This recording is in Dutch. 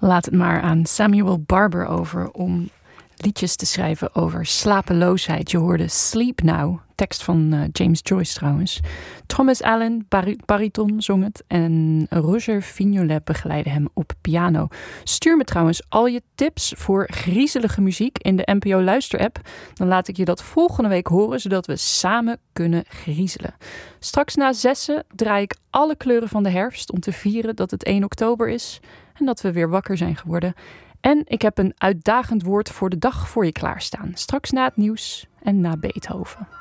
Laat het maar aan Samuel Barber over om liedjes te schrijven over slapeloosheid. Je hoorde Sleep Now, tekst van James Joyce trouwens. Thomas Allen, bariton, zong het. En Roger Vignolet begeleidde hem op piano. Stuur me trouwens al je tips voor griezelige muziek in de NPO Luisterapp. Dan laat ik je dat volgende week horen, zodat we samen kunnen griezelen. Straks na 6 draai ik alle kleuren van de herfst om te vieren dat het 1 oktober is. En dat we weer wakker zijn geworden. En ik heb een uitdagend woord voor de dag voor je klaarstaan. Straks na het nieuws en na Beethoven.